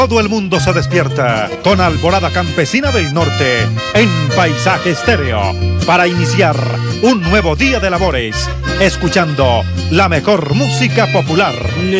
Todo el mundo se despierta con Alborada Campesina del Norte en Paisaje Estéreo para iniciar un nuevo día de labores, escuchando la mejor música popular.